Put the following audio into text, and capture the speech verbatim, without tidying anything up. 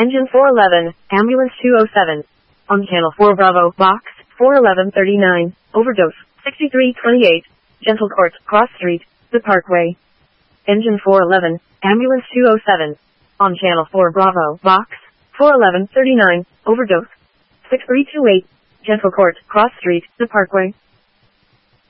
Engine four eleven, Ambulance two oh seven. On Channel four Bravo, Box four eleven thirty-nine, Overdose, sixty-three twenty-eight, Gentle Court, Cross Street, The Parkway. Engine four eleven, Ambulance two oh seven. On Channel four Bravo, Box four eleven thirty-nine, Overdose, six three two eight, Gentle Court, Cross Street, The Parkway.